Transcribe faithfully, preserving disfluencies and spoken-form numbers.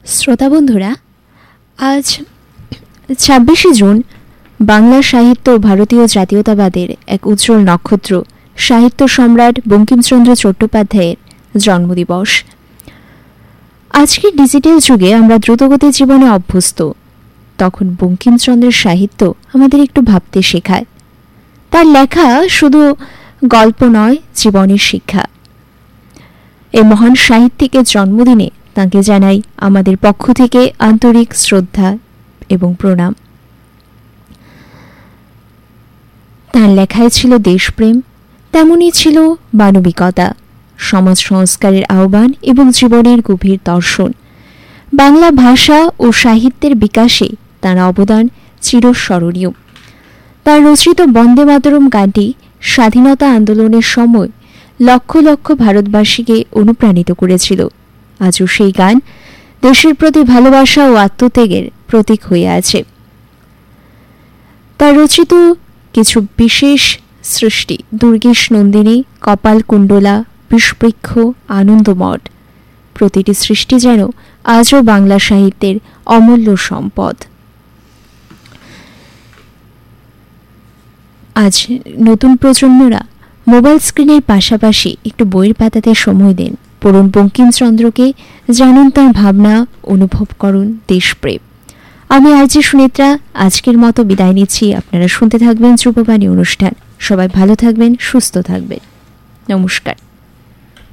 শ্রোতা বন্ধুরা, আজ ছাব্বিশে জুন বাংলা সাহিত্য ও ভারতীয় জাতীয়তাবাদের এক উজ্জ্বল নক্ষত্র সাহিত্য সম্রাট বঙ্কিমচন্দ্র চট্টোপাধ্যায়ের জন্মদিবস। আজকের ডিজিটাল যুগে আমরা দ্রুতগতির জীবনে অভ্যস্ত, তখন বঙ্কিমচন্দ্রের সাহিত্য আমাদের একটু ভাবতে শেখায়। তার লেখা শুধু গল্প নয়, জীবনের শিক্ষা। এই মহান সাহিত্যিকের জন্মদিনে তাঁকে জানাই আমাদের পক্ষ থেকে আন্তরিক শ্রদ্ধা এবং প্রণাম। তাঁর লেখায় ছিল দেশপ্রেম, তেমনই ছিল মানবিকতা, সমাজ সংস্কারের আহ্বান এবং জীবনের গভীর দর্শন। বাংলা ভাষা ও সাহিত্যের বিকাশে তাঁর অবদান চিরস্মরণীয়। তাঁর রচিত বন্দে মাতরম গানটি স্বাধীনতা আন্দোলনের সময় লক্ষ লক্ষ ভারতবাসীকে অনুপ্রাণিত করেছিল। আজও সেই গান দেশের প্রতি ভালোবাসা ও আত্মত্যাগের প্রতীক হয়ে আছে। তার রচিত কিছু বিশেষ সৃষ্টি দুর্গেশ নন্দিনী, কপালকুণ্ডলা, বিষবৃক্ষ, আনন্দমঠ, প্রতিটি সৃষ্টি যেন আজও বাংলা সাহিত্যের অমূল্য সম্পদ। আজ নতুন প্রজন্মরা মোবাইল স্ক্রিনের পাশাপাশি একটু বইয়ের পাতাতে সময় দেন, পড়ুন বঙ্কিমচন্দ্রকে, জানুন তাঁর ভাবনা, অনুভব করুন দেশপ্রেম। আমি আরজি সুনেত্রা আজকের মতো বিদায় নিচ্ছি। আপনারা শুনতে থাকবেন যুববাণী অনুষ্ঠান। সবাই ভালো থাকবেন, সুস্থ থাকবেন। নমস্কার।